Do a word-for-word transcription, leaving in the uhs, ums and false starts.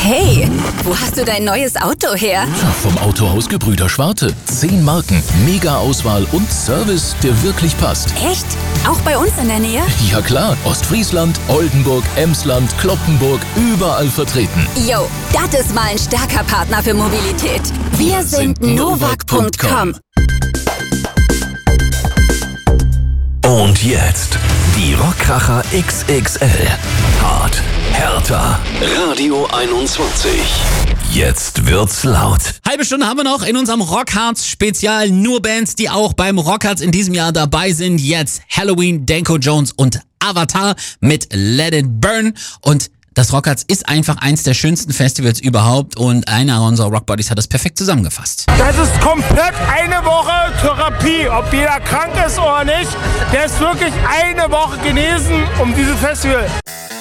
Hey, wo hast du dein neues Auto her? Ja, vom Autohaus Gebrüder Schwarte. Zehn Marken, Mega-Auswahl und Service, der wirklich passt. Echt? Auch bei uns in der Nähe? Ja klar, Ostfriesland, Oldenburg, Emsland, Cloppenburg, überall vertreten. Jo, das ist mal ein starker Partner für Mobilität. Wir, Wir sind Novak Punkt com. Und jetzt die Rockkracher X X L. Hart, härter, Radio einundzwanzig. Jetzt wird's laut. Halbe Stunde haben wir noch in unserem Rockharz-Spezial. Nur Bands, die auch beim Rockharz in diesem Jahr dabei sind. Jetzt Halloween, Danko Jones und Avatar mit Let It Burn. Und das Rockharz ist einfach eins der schönsten Festivals überhaupt. Und einer unserer Rockbuddies hat das perfekt zusammengefasst. Das ist komplett eine Woche Therapie. Ob jeder krank ist oder nicht, der ist wirklich eine Woche genesen um dieses Festival.